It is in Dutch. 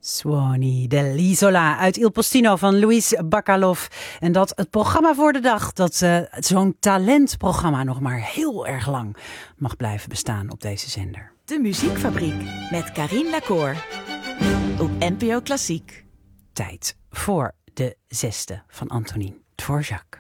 Suoni dell'Isola uit Il Postino van Luis Bacalov. En dat het programma voor de dag, dat zo'n talentprogramma nog maar heel erg lang mag blijven bestaan op deze zender. De Muziekfabriek met Carine Lacour op NPO Klassiek. Tijd voor de 6e van Antonin Dvorak.